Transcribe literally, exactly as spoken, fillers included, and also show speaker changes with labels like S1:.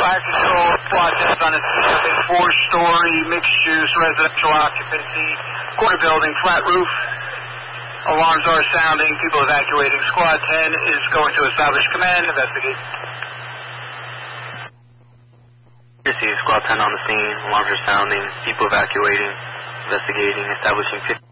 S1: Fire control, squad tens on a four-story mixed-use residential occupancy, quarter building, flat roof. Alarms are sounding. People evacuating. Squad ten is going to establish command. Investigate.
S2: Squad ten on the scene. Alarms are sounding. People evacuating. Investigating. Establishing fifty.